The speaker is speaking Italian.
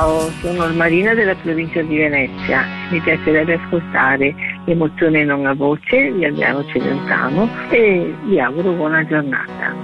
Ciao, sono Marina della provincia di Venezia. Mi piacerebbe ascoltare Emozione non a voce di Adriano Celentano e vi auguro buona giornata.